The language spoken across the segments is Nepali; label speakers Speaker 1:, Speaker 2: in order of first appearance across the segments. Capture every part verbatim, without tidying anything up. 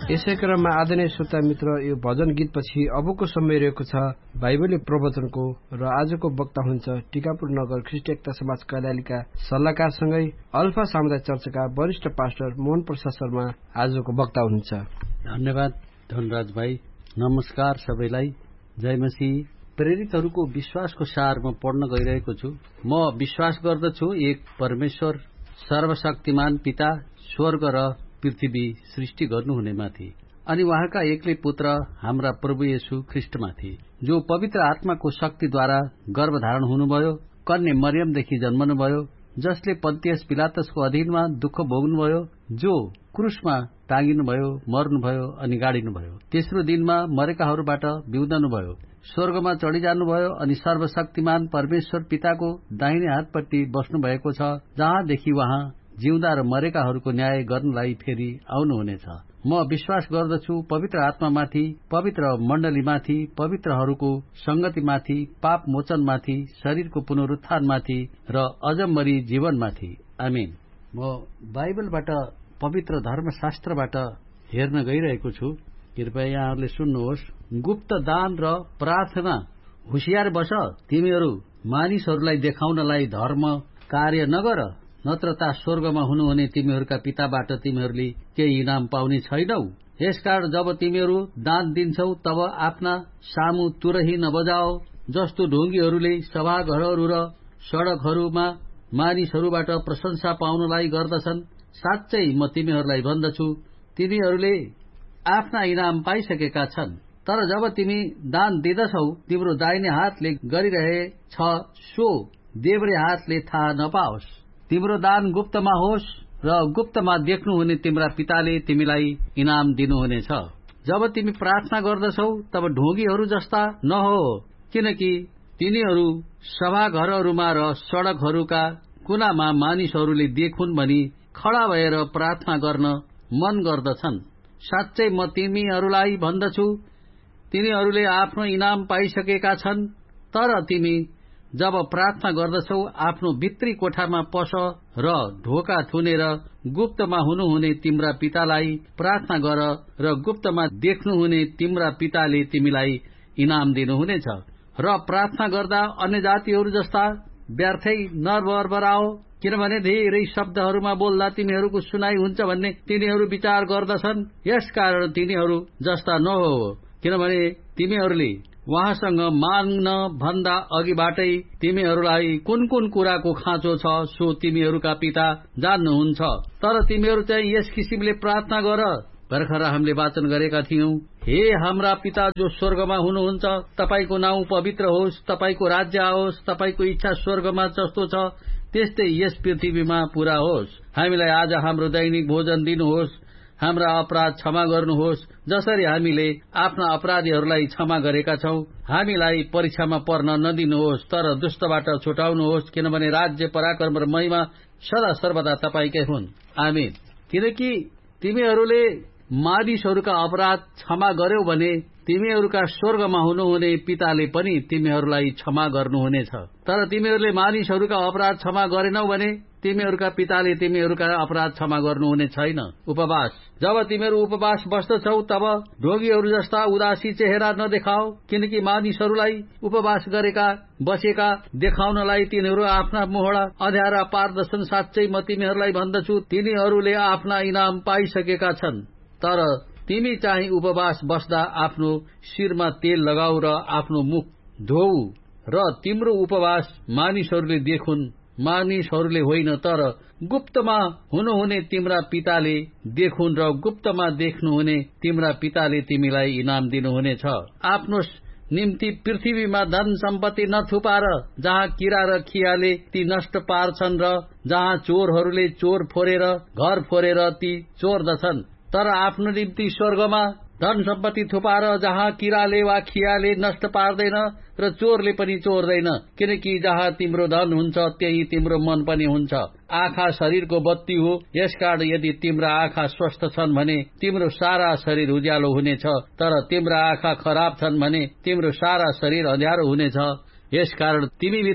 Speaker 1: यसै क्रममा आदरणीय श्रोता मित्र, यो भजन गीतपछि अबको समय रहेको छ बाइबलीय प्रवचनको र आजको वक्ता हुन्छ टिकापुर नगर ख्रिस्ट एकता समाज कैलालीका सल्लाहकारसँगै अल्फा सामुदायिक चर्चका वरिष्ठ पास्टर मोहन प्रसाद शर्मा आजको वक्ता हुनुहुन्छ।
Speaker 2: धन्यवाद धनराज भाइ। नमस्कार सबैलाई। जय मसीह। प्रेरितहरूको विश्वासको सार म पढ्न गइरहेको छु। म विश्वास गर्दछु एक परमेश्वर सर्वशक्तिमान पिता, स्वर्ग र पृथ्वी सृष्टि गर्नुहुनेमाथि अनि उहाँका एक्लै पुत्र हाम्रा प्रभु येशू ख्रिस्टमाथि, जो पवित्र आत्माको शक्तिद्वारा गर्भधारण हुनुभयो, कन्या मरियमदेखि जन्मनुभयो, जसले पन्तियस पिलातसको अधीनमा दुःख भोग्नुभयो, जो क्रुसमा टाँगिनुभयो, मर्नुभयो अनि गाडिनुभयो, तेस्रो दिनमा मरेकाहरूबाट बिउदनुभयो, स्वर्गमा चढिजानुभयो अनि सर्वशक्तिमान परमेश्वर पिताको दाहिने हातपट्टि बस्नु भएको छ, जहाँदेखि उहाँ जिउँदा र मरेकाहरूको न्याय गर्नलाई फेरि आउनुहुनेछ। म विश्वास गर्दछु पवित्र आत्मामाथि, पवित्र मण्डलीमाथि, पवित्रहरूको संगतिमाथि, पाप मोचनमाथि, शरीरको पुनरुत्थानमाथि र अजम्मरी जीवनमाथि। आमेन। म बाइबलबाट पवित्र धर्मशास्त्रबाट हेर्न गइरहेको छु। कृपया यहाँहरूले सुन्नुहोस्। गुप्त दान र प्रार्थना। होशियार बस, तिमीहरू मानिसहरूलाई देखाउनलाई धर्म कार्य नगर, नत्र ता स्वर्गमा हुनुहुने तिमीहरूका पिताबाट तिमीहरूले केही इनाम पाउने छैनौ। यसकारण जब तिमीहरू दान दिन्छौ तब आफ्ना सामु तुरही नबजाओ, जस्तो ढोंगीहरूले सभाघरहरू र सड़कहरूमा मानिसहरूबाट प्रशंसा पाउनलाई गर्दछन्। साँच्चै म तिमीहरूलाई भन्दछु, तिनीहरूले आफ्ना इनाम पाइसकेका छन्। तर जब तिमी दान दिँदछौ, तिम्रो दाहिने हातले गरिरहेछ सो देब्रे हातले थाहा नपाओस्। तिम्रो दान गुप्तमा होस् र गुप्तमा देख्नुहुने तिम्रा पिताले तिमीलाई इनाम दिनुहुनेछ। जब तिमी प्रार्थना गर्दछौ तब ढोंगीहरू जस्ता नहो, किनकि तिनीहरू सभाघरहरूमा र सड़कहरूका कुनामा मानिसहरूले देखुन् भनी खड़ा भएर प्रार्थना गर्न मन गर्दछन्। साँच्चै म तिमीहरूलाई भन्दछु, तिनीहरूले आफ्नो इनाम पाइसकेका छन्। तर तिमी जब प्रार्थना गर्दछौ, आफ्नो भित्री कोठामा पस र ढोका थुनेर गुप्तमा हुनुहुने तिम्रा पितालाई प्रार्थना गर र गुप्तमा देख्नुहुने तिम्रा पिताले तिमीलाई इनाम दिनुहुनेछ। र प्रार्थना गर्दा अन्य जातिहरू जस्ता व्यर्थै नबरबराओ, किनभने धेरै शब्दहरूमा बोल्दा तिनीहरूको सुनाई हुन्छ भन्ने तिनीहरू विचार गर्दछन्। यसकारण तिनीहरू जस्ता नहो, किनभने तिमीहरूले उहाँसँग माग्न भन्दा अघिबाटै तिमीहरूलाई कुन कुन कुराको खाँचो छ सो तिमीहरूका पिता जान्नुहुन्छ। तर तिमीहरू चाहिँ यस किसिमले प्रार्थना गर। भर्खर हामीले वाचन गरेका थियौं, हे हाम्रा पिता जो स्वर्गमा हुनुहुन्छ, तपाईको नाउँ पवित्र होस्, तपाईको राज्य आओस्, तपाईको इच्छा स्वर्गमा जस्तो छ त्यस्तै यस पृथ्वीमा पूरा होस्। हामीलाई आज हाम्रो दैनिक भोजन दिनुहोस्। हाम्रा अपराध क्षमा गर्नुहोस्, जसरी हामीले आफ्ना अपराधीहरूलाई क्षमा गरेका छौं। हामीलाई परीक्षामा पर्न नदिनुहोस्, तर दुष्टबाट छुटाउनुहोस्, किनभने राज्य, पराक्रम र महिमा सदा सर्वदा तपाईकै हुन्। आमेन। किनकि तिमीहरूले मानिसहरूका अपराध क्षमा गर्यौ भने तिमीहरूका स्वर्गमा हुनुहुने पिताले पनि तिमीहरूलाई क्षमा गर्नुहुनेछ। तर तिमीहरूले मानिसहरूका अपराध क्षमा गरेनौ भने तिमीहरूका पिताले तिमीहरूका अपराध क्षमा गर्नुहुने छैन। उपवास। जब तिमीहरू उपवास बस्दछौ तब ढोंगीहरू जस्ता उदासी चेहरा नदेखाओ, किनकि मानिसहरूलाई उपवास गरेका बसेका देखाउनलाई तिनीहरू आफ्ना मोहडा अँध्यारा पार्दछन्। साँच्चै म तिमीहरूलाई भन्दछु, तिनीहरूले आफ्ना इनाम पाइसकेका छन्। तर तिमी चाहिँ उपवास बस्दा आफ्नो शिरमा तेल लगाऊ र आफ्नो मुख धोऊ, र तिम्रो उपवास मानिसहरूले देखुन्, मानिसहरूले होइन, तर गुप्तमा हुनुहुने तिम्रा पिताले देखुन्, र गुप्तमा देख्नुहुने तिम्रा पिताले तिमीलाई इनाम दिनुहुनेछ। आफ्नो निम्ति पृथ्वीमा धन सम्पत्ति नथुपार, जहाँ किरा र खियाले ती नष्ट पार्छन् र जहाँ चोरहरूले चोर फोरेर घर फोरेर ती चोर्दछन्। तर आफ्नो निम्ति स्वर्गमा धन सम्पत्ति थुपार, जहाँ किराले वा खियाले नष्ट पार्दैन र चोरले पनि चोर्दैन, किनकि जहाँ तिम्रो धन हुन्छ त्यही तिम्रो मन पनि हुन्छ। आँखा शरीरको बत्ती हो, यसकारण यदि तिम्रा आँखा स्वस्थ छन् भने तिम्रो सारा शरीर उज्यालो हुनेछ, तर तिम्रा आँखा खराब छन् भने तिम्रो सारा शरीर अँध्यारो हुनेछ। यसकारण तिमीभित्र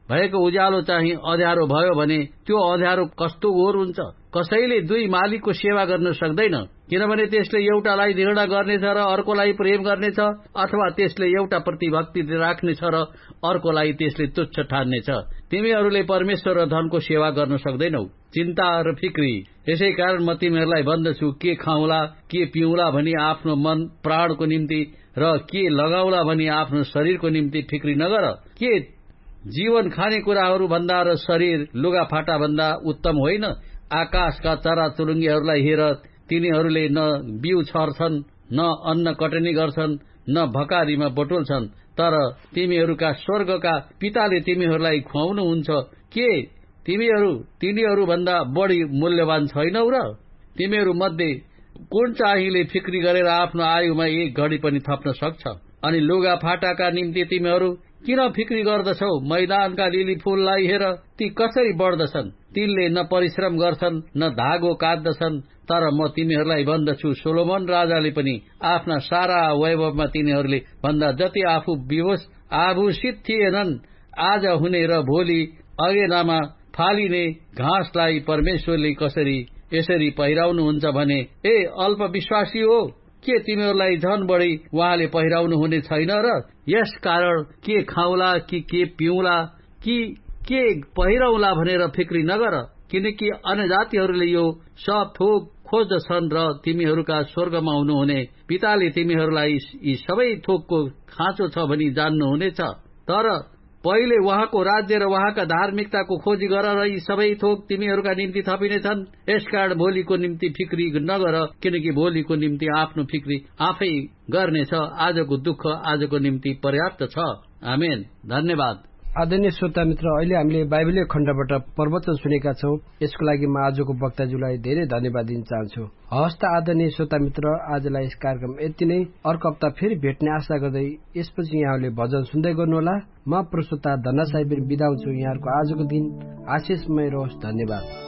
Speaker 2: भएको उज्यालो चाहिँ अँध्यारो भयो भने त्यो अँध्यारो कस्तो घोर हुन्छ। कसैले दुई मालिकको सेवा गर्न सक्दैन, किनभने त्यसले एउटालाई घृणा गर्नेछ र अर्कोलाई प्रेम गर्नेछ, अथवा त्यसले एउटा प्रति भक्ति राख्नेछ र अर्कोलाई त्यसले तुच्छ ठान्नेछ। तिमीहरूले परमेश्वर र धनको सेवा गर्न सक्दैनौ। चिन्ता र फिक्री। यसै कारण म तिमीहरूलाई भन्दछु, के खाउँला के पिउँला भनी आफ्नो मन प्राणको निम्ति र के लगाउला भनी आफ्नो शरीरको निम्ति फिक्री नगर। के जीवन खाने कुराहरू भन्दा र शरीर लुगाफाटा भन्दा उत्तम होइन? आकाशका चरा चुरुङ्गीहरूलाई हेर, तिनीहरूले न बिउ छर्छन्, न अन्न कटनी गर्छन्, न भकारीमा बटुल्छन्, तर तिमीहरूका स्वर्गका पिताले तिमीहरूलाई खुवाउनुहुन्छ। के तिमीहरू तिनीहरू भन्दा बढी मूल्यवान छैनौ र? तिमीहरू मध्ये कुन चाहिँले फिक्री गरेर आफ्नो आयुमा एक घडी पनि थप्न सक्छ? अनि लुगाफाटाका निम्ति तिमीहरू किन फिक्री गर्दछौ? मैदानका लिली फूललाई हेर, ती कसरी बढ्दछन्। तिनले न परिश्रम गर्छन् न धागो काट्दछन्, तर म तिमीहरूलाई भन्दछु, सोलोमन राजाले पनि आफ्ना सारा वैभवमा तिनीहरूले भन्दा जति आफू विभूष आभूषित थिएनन्। आज हुने र भोलि अगेनामा फालिने घाँसलाई परमेश्वरले कसरी यसरी पहिराउनुहुन्छ भने, ए अल्प विश्वासी हो, के तिमीहरूलाई झन बढी उहाँले पहिराउनु हुने छैन र? यस कारण के खाउला कि के पिउला कि के पहिराउला भनेर फिक्री नगर, किनकि अन्य जातिहरूले यो सब थोक खोज्दछन् र तिमीहरूका स्वर्गमा हुनुहुने पिताले तिमीहरूलाई यी सबै थोकको खाँचो छ भनी जान्नुहुनेछ। तर पहिले उहाँको राज्य र उहाँका धार्मिकताको खोजी गर र यी सबै थोक तिमीहरूका निम्ति थपिनेछन्। यसकारण भोलिको निम्ति फिक्री नगर, किनकि भोलिको निम्ति आफ्नो फिक्री आफै गर्नेछ। आजको दुःख आजको निम्ति पर्याप्त छ। आमेन। धन्यवाद।
Speaker 1: आदरणीय श्रोता मित्र, अहिले हामीले बाइबलीय खण्डबाट प्रवचन सुनेका छौं। यसको लागि म आजको वक्ताज्यूलाई धेरै धन्यवाद दिन चाहन्छु। हवस् त आदरणीय श्रोता मित्र, आजलाई यस कार्यक्रम यति नै। अर्को हप्ता फेरि भेट्ने आशा गर्दै यसपछि यहाँहरूले भजन सुन्दै गर्नुहोला। म प्रस्तोता धना साइबिर बिदा हुन्छु। यहाँहरूको आजको दिन आशिषमय रहोस्। धन्यवाद।